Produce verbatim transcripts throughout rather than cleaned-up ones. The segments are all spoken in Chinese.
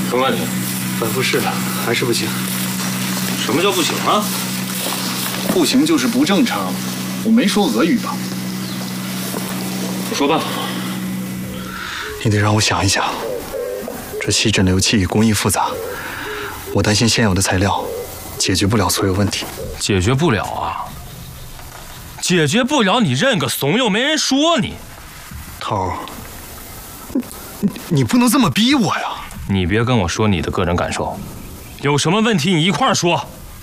什么问题？ 反复试了，还是不行。 什么叫不行啊？ 不行就是不正常。我没说俄语吧？ 我说办法。 你得让我想一想。这细针流器工艺复杂，我担心现有的材料解决不了所有问题。 解决不了啊？解决不了，你认个怂，又没人说你。 头，你你不能这么逼我呀！ 你别跟我说你的个人感受，有什么问题你一块儿说。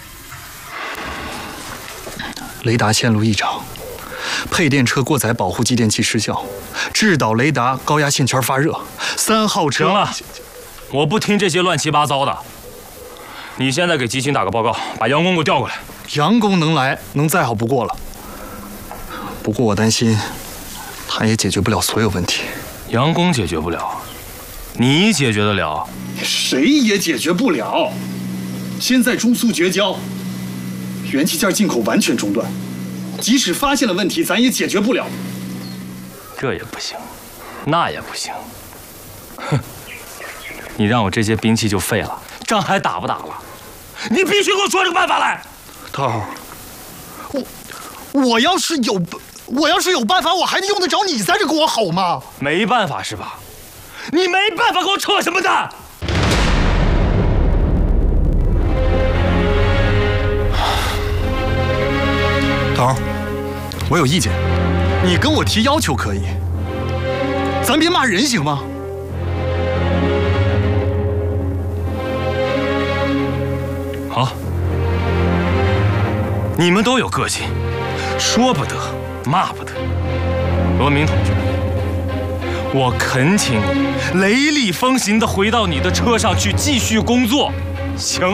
雷达线路异常，配电车过载保护继电器失效，制导雷达高压线圈发热。三号车。 行了，我不听这些乱七八糟的。你现在给集勤打个报告，把杨工给我调过来。 杨工能来，能再好不过了。不过我担心，他也解决不了所有问题。 杨工解决不了，你解决得了？ 谁也解决不了。现在中苏绝交，元器件进口完全中断，即使发现了问题，咱也解决不了。 这也不行，那也不行。哼，你让我这些兵器就废了，仗还打不打了？你必须给我说出个办法来。 头儿，我我要是有我要是有办法，我还用得着你在这给我吼吗？ 没办法是吧？你没办法，给我扯什么蛋？ 头儿，我有意见，你跟我提要求可以，咱别骂人行吗？ 好，你们都有个性，说不得，骂不得。罗明同志，我恳请你雷厉风行地回到你的车上去继续工作，行